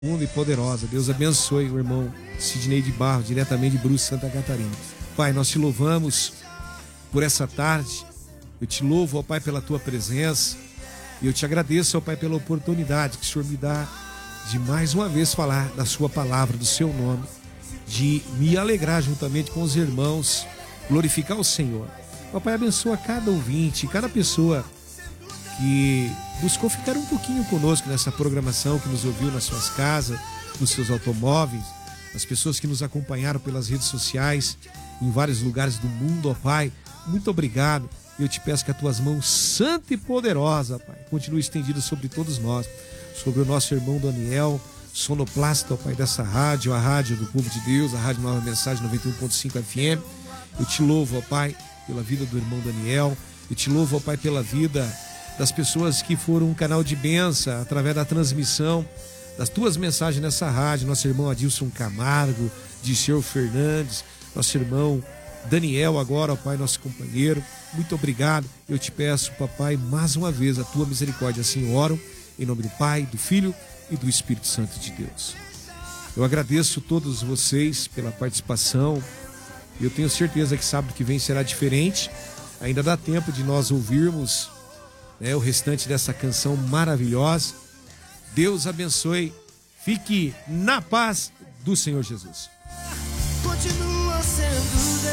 profunda e poderosa. Deus abençoe o irmão Sidney de Barro, diretamente de Brusque, Santa Catarina. Pai, nós te louvamos por essa tarde. Eu te louvo, ó Pai, pela tua presença. E eu te agradeço, ó Pai, pela oportunidade que o Senhor me dá de mais uma vez falar da sua palavra, do seu nome, de me alegrar juntamente com os irmãos, glorificar o Senhor. Ó Pai, abençoa cada ouvinte, cada pessoa que buscou ficar um pouquinho conosco nessa programação, que nos ouviu nas suas casas, nos seus automóveis, as pessoas que nos acompanharam pelas redes sociais, em vários lugares do mundo, ó Pai, muito obrigado. Eu te peço que as tuas mãos santa e poderosa, Pai, continue estendida sobre todos nós, sobre o nosso irmão Daniel, sonoplasta, ó Pai, dessa rádio, a rádio do povo de Deus, a Rádio Nova Mensagem 91.5 FM. Eu te louvo, ó Pai, pela vida do irmão Daniel. Eu te louvo, ó Pai, pela vida das pessoas que foram um canal de bênção através da transmissão das tuas mensagens nessa rádio. Nosso irmão Adilson Camargo, Disseu Fernandes, nosso irmão Daniel agora, ó Pai, nosso companheiro. Muito obrigado. Eu te peço, papai, mais uma vez a tua misericórdia. Assim oro, em nome do Pai, do Filho e do Espírito Santo de Deus. Eu agradeço a todos vocês pela participação. Eu tenho certeza que sábado que vem será diferente. Ainda dá tempo de nós ouvirmos, o restante dessa canção maravilhosa. Deus abençoe. Fique na paz do Senhor Jesus. Continua sendo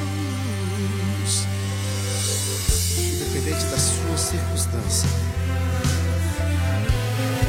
Deus, independente da sua circunstância.